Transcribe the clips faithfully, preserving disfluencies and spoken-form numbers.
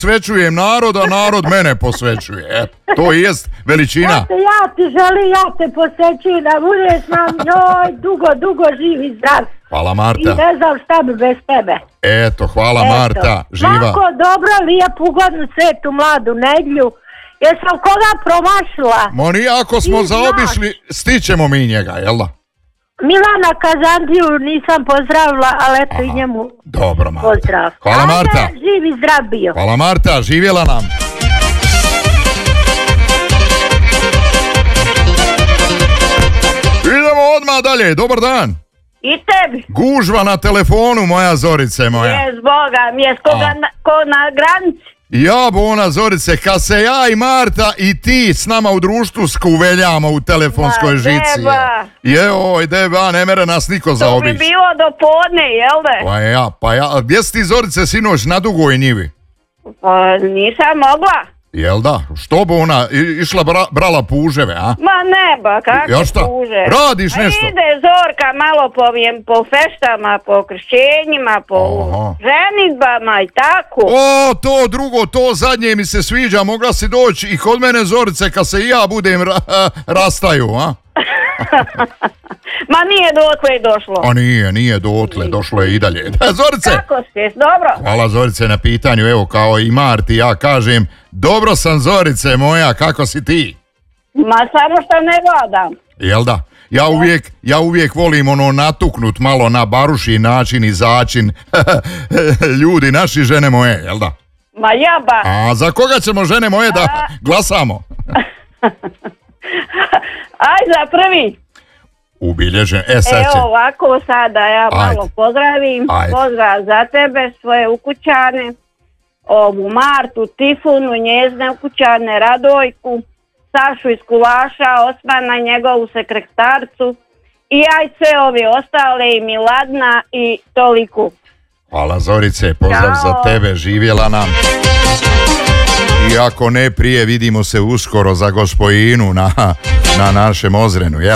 posvećujem narod, a narod mene posvećuje. E, to i jest veličina. Ja te, ja ti želim, ja te posvećujem da budeš nam joj, dugo, dugo živi zdrav. Hvala Marta. I ne znam šta bi bez tebe. Eto, hvala Eto. Marta, živa. Svako dobro, lijepu, ugodnu, svetu, mladu nedjelju. Jesam koga promašila? Mo nijako smo zaobišli, stićemo mi njega, jel da? Milana Kazandiju nisam pozdravila, ali eto Aha. i njemu dobro, Marta. Pozdrav. Hvala Marta. Ajde, živi zdrav bio. Hvala Marta, živjela nam. Idemo odmah dalje, dobar dan. I tebi. Gužva na telefonu, moja Zorice moja. Jes, Boga, mi je koga na, ko na granici. Ja, bona Zorice, kad se ja i Marta i ti s nama u društvu skuveljamo u telefonskoj Ma, žici. deba. Je, oj, deba, ne mere nas niko zaobići. To bi bilo do podne, jel de? Pa ja, pa ja, a gdje si ti Zorice sinoć na Dugoj njivi? Pa nisam mogla. Jel da? Što bi ona išla bra, brala puževe, a? Ma ne ba, kakve ja šta? puže. Radiš nešto? A ide Zorka malo po, po feštama, po kršćenjima, po Aha. ženitbama i tako. O, to drugo, to zadnje mi se sviđa, mogla si doći i kod mene Zorice kad se i ja budem ra, rastaju, a? Ma nije dotle došlo. A nije, nije dotle, došlo je i dalje. Zorice! Kako si, dobro? Hvala Zorice na pitanju, evo kao i Marti, ja kažem, dobro sam Zorice moja, kako si ti? Ma samo što ne gledam. Jel da? Ja uvijek, ja uvijek volim ono natuknut malo na baruši način i začin. Ljudi, naši žene moje, jel da? Ma jaba. A za koga ćemo žene moje da A... glasamo? Aj za prvi. Ubilježen, e sad će. Evo ovako sada ja malo Ajde. pozdravim. Ajde. Pozdrav za tebe, svoje ukućane. Ovu Martu, Tifunu, njezne ukućane, Radojku, Sašu iz Kulaša, Osmana, njegovu sekretarcu i aj sve ovi ostale i Miladna i toliku. Hvala Zorice, pozdrav Ćao. za tebe, živjela nam. I ako ne prije, vidimo se uskoro za Gospojinu na, na našem Ozrenu, jel?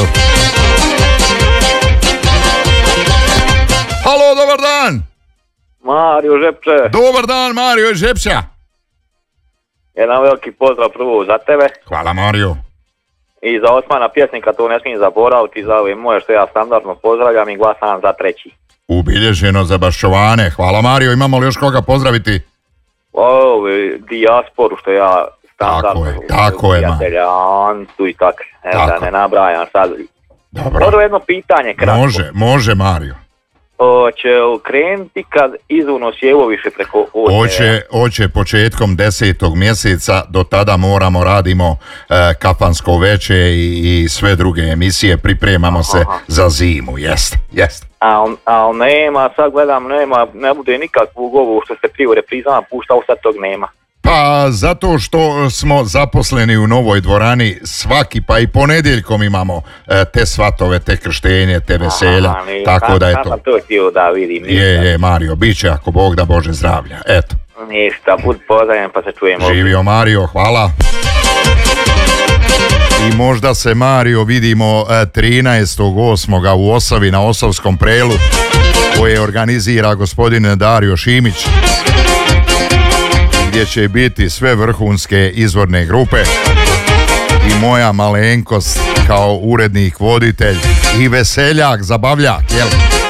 Halo, dobar dan! Mario Žepče. Dobar dan, Mario iz Žepča. Jedan veliki pozdrav prvo za tebe. Hvala, Mario. I za Osmana pjesnika, to ne smijem zaboraviti, za ove moje što ja standardno pozdravljam i glasam za treći. Ubilježeno za Baščovane. Hvala, Mario, imamo li još koga pozdraviti? O, dijasporu što ja standardno. Tako je, tako je, Mario. Antu i tak, evo da ne nabrajam sad. Dobro. Ovo jedno pitanje kratko. Može, može, Mario. Hoće krenuti kad izvorno sjevo više preko ozere? Hoće, hoće početkom desetog mjeseca, do tada moramo, radimo e, kafansko veče i, i sve druge emisije, pripremamo Aha. se za zimu, jest, jest. Ali al nema, sad gledam, nema, ne bude nikakvog ovo što ste prije u reprizama puštao, sad tog nema. Pa zato što smo zaposleni u novoj dvorani svaki, pa i ponedjeljkom imamo e, te svatove, te krštenje, te veselja, Aha, ne, tako sam, da je to. Sam to htio da vidim. Je, je, Mario, bit će ako Bog da, Bože zdravlja, eto. Ništa, bud pozdravljen pa se čujemo. Živio Mario, hvala. I možda se, Mario, vidimo trinaestog osmog u Osavi na Osavskom prelu koje organizira gospodin Dario Šimić, gdje će biti sve vrhunske izvorne grupe i moja malenkost kao urednik, voditelj i veseljak, zabavljak, jel?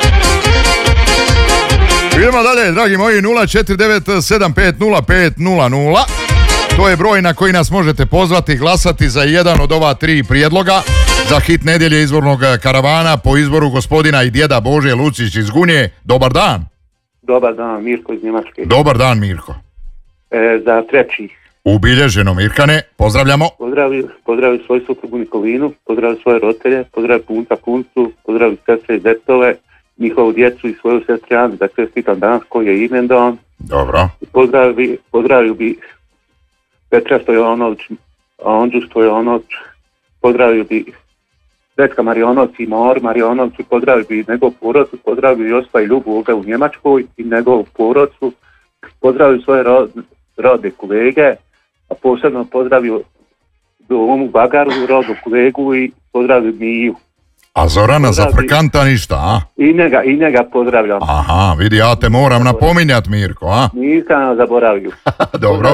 Idemo dalje, dragi moji, nula četiri devet sedam pet nula pet nula nula. To je broj na koji nas možete pozvati, glasati za jedan od ova tri prijedloga za hit nedjelje izvornog karavana po izboru gospodina i djeda Bože Lucić iz Gunje. Dobar dan. Dobar dan, Mirko iz Njemačke. Dobar dan, Mirko. E, za treći. Ubilježeno, Mirkane, pozdravljamo. Pozdravi, pozdravi svoju suprugu Nikolinu, pozdravi svoje roditelje, pozdravi punca puncu, pozdravi sestre i zetove, njihovu djecu i svoju sestru Anu, da čestitam danas koji je imendan. Dobro. Pozdravi, pozdravio bi Petra Stojanović, Ondžu Stojanović, pozdravio bi Dečka Marionović i Mor Marionović, pozdravio bi njegov porodcu, pozdravio bi Jospa i Ljubu ovdje u Njemačkoj i njegov porodcu, pozdravio svoje rod, rode kolege, a posebno pozdravio Domu Bagaru, rodu kolegu i pozdravio Miju. A Zorana za frkanta ništa, a? I njega, i njega pozdravljam. Aha, vidi, ja te moram napominjat, Mirko, a? Nisam zaboravio. Dobro.